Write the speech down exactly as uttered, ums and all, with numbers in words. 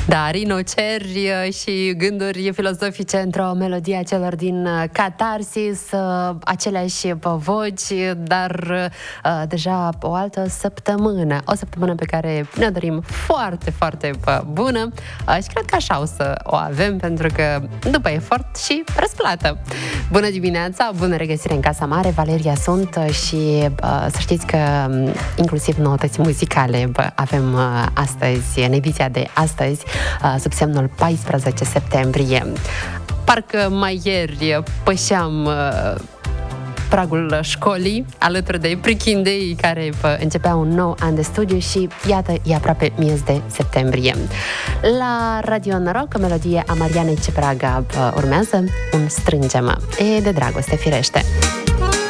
Da, rinoceri și gânduri filozofice într-o melodie a celor din Catarsis, aceleași voci, dar deja o altă săptămână. O săptămână pe care ne-o dorim foarte, foarte bună și cred că așa o să o avem, pentru că după efort și răsplată. Bună dimineața, bună regăsire în Casa Mare, Valeria sunt și să știți că inclusiv noutăți muzicale avem astăzi, în ediția de astăzi, sub semnul paisprezece septembrie. Parcă mai ieri pășeam pragul școlii alături de prichindei care începea un nou an de studiu și iată, e aproape miez de septembrie. La Radio Noroc, melodie a Marianei Cepraga urmează Un strânge-mă. E de dragoste, firește.